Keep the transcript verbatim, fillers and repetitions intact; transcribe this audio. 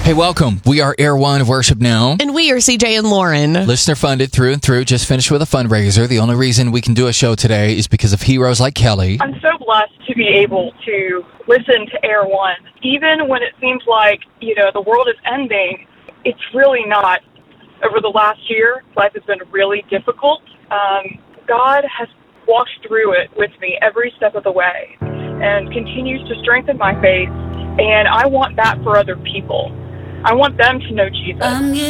Hey, welcome. We are Air One of Worship Now. And we are C J and Lauren. Listener funded through and through. Just finished with a fundraiser. The only reason we can do a show today is because of heroes like Kelly. I'm so blessed to be able to listen to Air One. Even when it seems like, you know, the world is ending, it's really not. Over the last year, life has been really difficult. Um, God has walked through it with me every step of the way and continues to strengthen my faith. And I want that for other people. I want them to know Jesus.